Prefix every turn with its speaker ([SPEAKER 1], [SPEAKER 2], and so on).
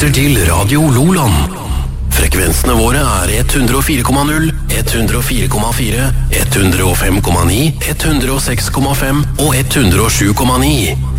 [SPEAKER 1] lytter til Radio Loland. Frekvensene våre er 104,0, 104,4, 105,9, 106,5 og 107,9.